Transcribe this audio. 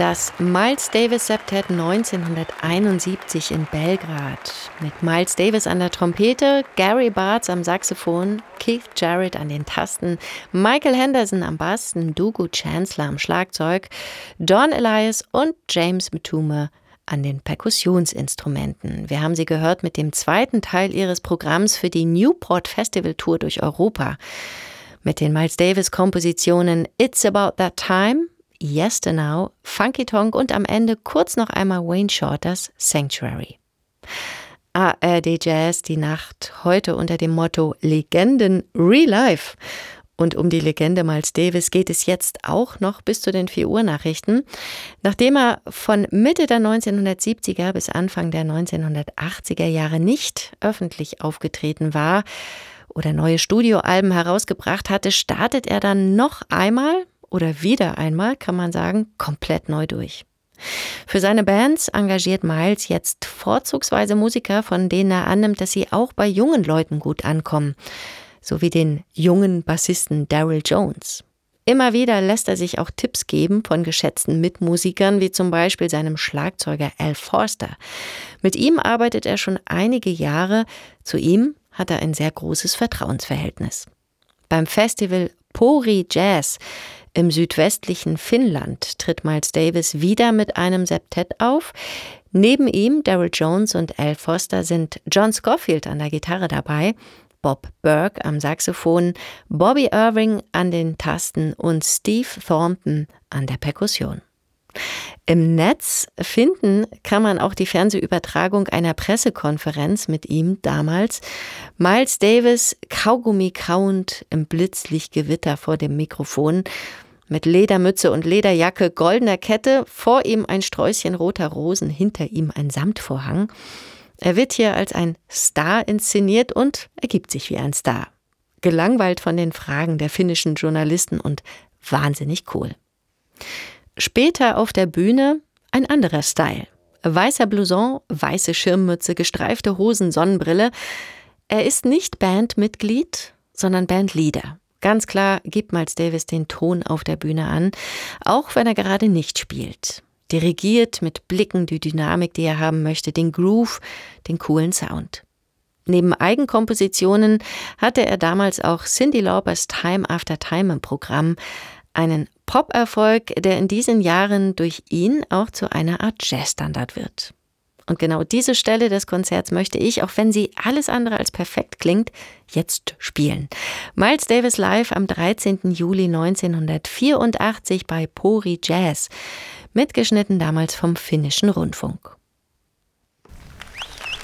Das Miles Davis Septett 1971 in Belgrad. Mit Miles Davis an der Trompete, Gary Bartz am Saxophon, Keith Jarrett an den Tasten, Michael Henderson am Bass, Ndugu Chancellor am Schlagzeug, Don Elias und James Mtume an den Perkussionsinstrumenten. Wir haben sie gehört mit dem zweiten Teil ihres Programms für die Newport Festival Tour durch Europa. Mit den Miles Davis Kompositionen It's About That Time, Yesternow, Funky Tonk und am Ende kurz noch einmal Wayne Shorters Sanctuary. ARD Jazz, die Nacht, heute unter dem Motto Legenden Relive. Und um die Legende Miles Davis geht es jetzt auch noch bis zu den 4 Uhr Nachrichten. Nachdem er von Mitte der 1970er bis Anfang der 1980er Jahre nicht öffentlich aufgetreten war oder neue Studioalben herausgebracht hatte, startet er dann noch einmal oder wieder einmal, kann man sagen, komplett neu durch. Für seine Bands engagiert Miles jetzt vorzugsweise Musiker, von denen er annimmt, dass sie auch bei jungen Leuten gut ankommen, sowie den jungen Bassisten Daryl Jones. Immer wieder lässt er sich auch Tipps geben von geschätzten Mitmusikern, wie zum Beispiel seinem Schlagzeuger Al Forster. Mit ihm arbeitet er schon einige Jahre, zu ihm hat er ein sehr großes Vertrauensverhältnis. Beim Festival Pori Jazz im südwestlichen Finnland tritt Miles Davis wieder mit einem Septett auf. Neben ihm, Daryl Jones und Al Forster, sind John Scofield an der Gitarre dabei, Bob Burke am Saxophon, Bobby Irving an den Tasten und Steve Thornton an der Perkussion. Im Netz finden kann man auch die Fernsehübertragung einer Pressekonferenz mit ihm damals. Miles Davis, Kaugummi kauend im Blitzlichtgewitter vor dem Mikrofon, mit Ledermütze und Lederjacke, goldener Kette, vor ihm ein Sträußchen roter Rosen, hinter ihm ein Samtvorhang. Er wird hier als ein Star inszeniert und ergibt sich wie ein Star. Gelangweilt von den Fragen der finnischen Journalisten und wahnsinnig cool. Später auf der Bühne ein anderer Style. Weißer Blouson, weiße Schirmmütze, gestreifte Hosen, Sonnenbrille. Er ist nicht Bandmitglied, sondern Bandleader. Ganz klar gibt Miles Davis den Ton auf der Bühne an, auch wenn er gerade nicht spielt. Dirigiert mit Blicken die Dynamik, die er haben möchte, den Groove, den coolen Sound. Neben Eigenkompositionen hatte er damals auch Cyndi Laupers Time After Time im Programm, einen Pop-Erfolg, der in diesen Jahren durch ihn auch zu einer Art Jazzstandard wird. Und genau diese Stelle des Konzerts möchte ich, auch wenn sie alles andere als perfekt klingt, jetzt spielen. Miles Davis live am 13. Juli 1984 bei Pori Jazz, mitgeschnitten damals vom Finnischen Rundfunk.